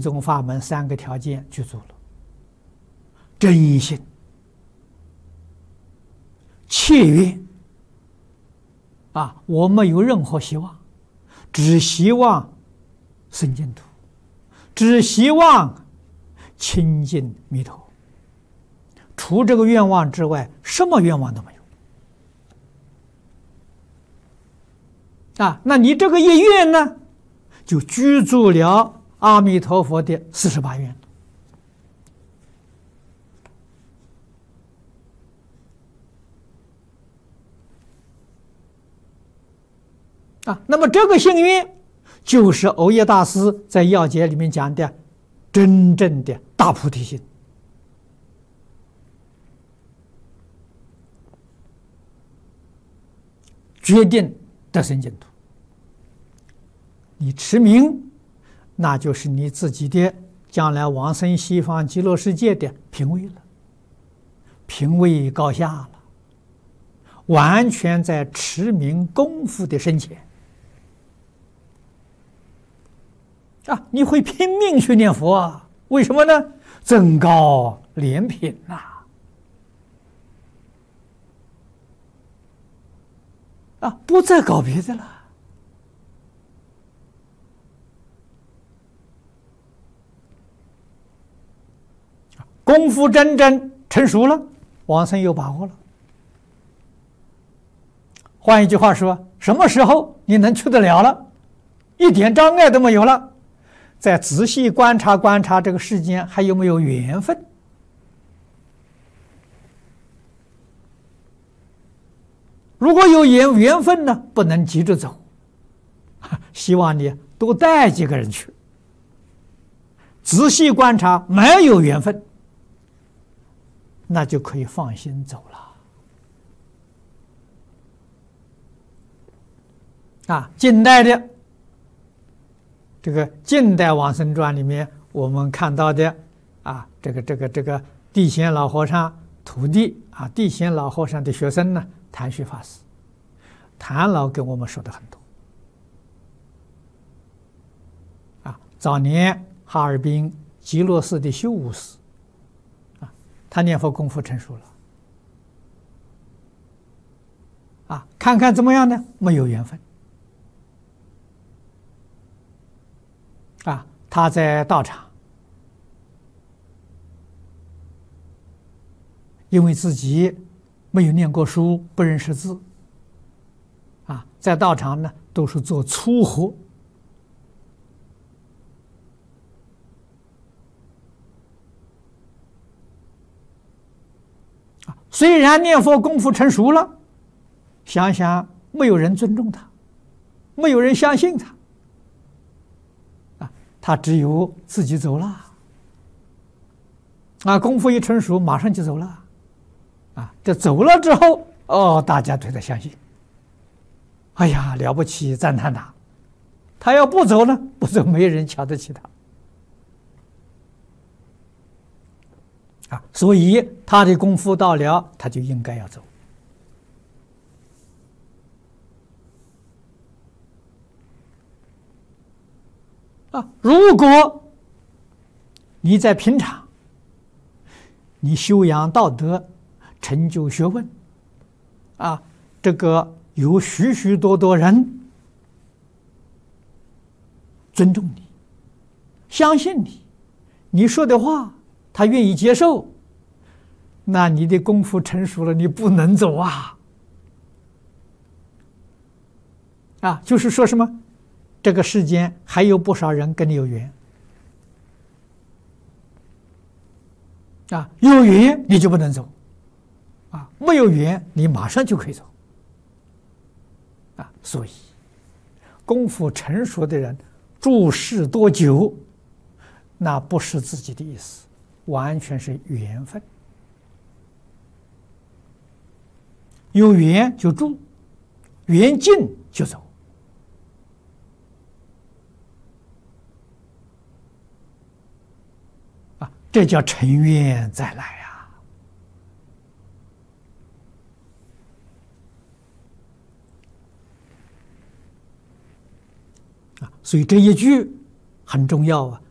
宗法门3个条件具足了：真心、切愿我没有任何希望，只希望生净土，只希望亲近弥陀。除这个愿望之外，什么愿望都没有。那你这个一愿呢，就具足了阿弥陀佛的48愿。那么这个幸运，就是藕益大师在要解里面讲的真正的大菩提心。决定得生净土。你持名，那就是你自己的将来往生西方极乐世界的品位了，品位高下了，完全在持名功夫的深浅。你会拼命去念佛为什么呢？增高莲品不再搞别的了。功夫真正成熟了，往生有把握了。换一句话说，什么时候你能去得了了，一点障碍都没有了，再仔细观察观察这个世间还有没有缘分。如果有缘分呢，不能急着走，希望你多带几个人去，仔细观察，没有缘分，那就可以放心走了。近代的这个近代往生传里面，我们看到的这个地仙老和尚徒弟地仙老和尚的学生呢，谭旭法师，谭老跟我们说的很多。早年哈尔滨极乐寺的修武师，他念佛功夫成熟了，看看怎么样呢？没有缘分。他在道场，因为自己没有念过书，不认识字，在道场呢都是做粗活，虽然念佛功夫成熟了，想想没有人尊重他，没有人相信他，他只有自己走了。功夫一成熟，马上就走了。这走了之后，大家对他相信，哎呀，了不起，赞叹他。他要不走呢，不走没人瞧得起他。所以他的功夫到了，他就应该要走。如果你在平常，你修养道德，成就学问，这个有许许多多人尊重你，相信你，你说的话他愿意接受，那你的功夫成熟了，你不能走就是说什么？这个世间还有不少人跟你有缘，有缘你就不能走，没有缘你马上就可以走，所以功夫成熟的人住世多久，那不是自己的意思，完全是缘分，有缘就住，缘尽就走。这叫成愿再来所以这一句很重要